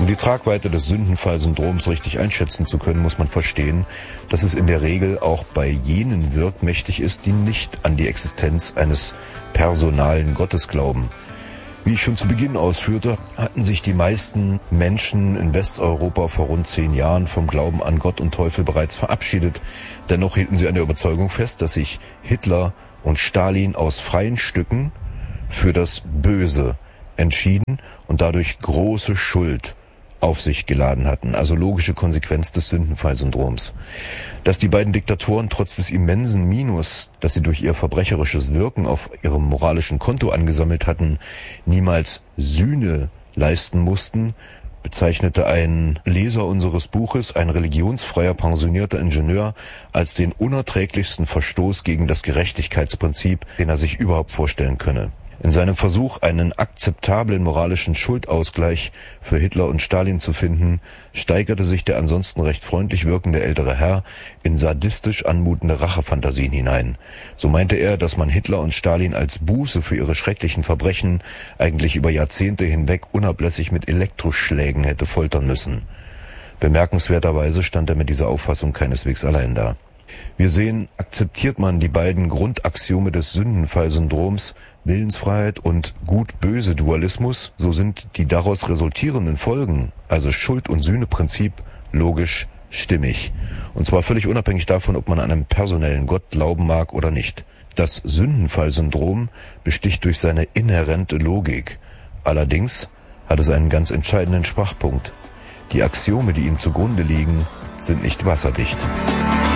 die Tragweite des Sündenfallsyndroms richtig einschätzen zu können, muss man verstehen, dass es in der Regel auch bei jenen wirkmächtig ist, die nicht an die Existenz eines personalen Gottes glauben. Wie ich schon zu Beginn ausführte, hatten sich die meisten Menschen in Westeuropa vor rund 10 Jahren vom Glauben an Gott und Teufel bereits verabschiedet. Dennoch hielten sie an der Überzeugung fest, dass sich Hitler und Stalin aus freien Stücken für das Böse entschieden und dadurch große Schuld auf sich geladen hatten, also logische Konsequenz des Sündenfallsyndroms. Dass die beiden Diktatoren trotz des immensen Minus, das sie durch ihr verbrecherisches Wirken auf ihrem moralischen Konto angesammelt hatten, niemals Sühne leisten mussten, bezeichnete ein Leser unseres Buches, ein religionsfreier pensionierter Ingenieur, als den unerträglichsten Verstoß gegen das Gerechtigkeitsprinzip, den er sich überhaupt vorstellen könne. In seinem Versuch, einen akzeptablen moralischen Schuldausgleich für Hitler und Stalin zu finden, steigerte sich der ansonsten recht freundlich wirkende ältere Herr in sadistisch anmutende Rachefantasien hinein. So meinte er, dass man Hitler und Stalin als Buße für ihre schrecklichen Verbrechen eigentlich über Jahrzehnte hinweg unablässig mit Elektroschlägen hätte foltern müssen. Bemerkenswerterweise stand er mit dieser Auffassung keineswegs allein da. Wir sehen, akzeptiert man die beiden Grundaxiome des Sündenfallsyndroms, Willensfreiheit und Gut-Böse-Dualismus, so sind die daraus resultierenden Folgen, also Schuld- und Sühneprinzip, logisch stimmig. Und zwar völlig unabhängig davon, ob man an einen personellen Gott glauben mag oder nicht. Das Sündenfallsyndrom besticht durch seine inhärente Logik. Allerdings hat es einen ganz entscheidenden Schwachpunkt. Die Axiome, die ihm zugrunde liegen, sind nicht wasserdicht.